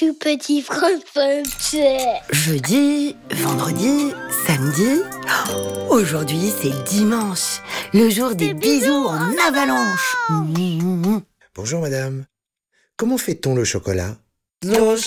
tout petit français. Jeudi, vendredi, samedi. Aujourd'hui, c'est dimanche, le jour des bisous en avalanche. Bonjour madame. Comment fait-on le chocolat ?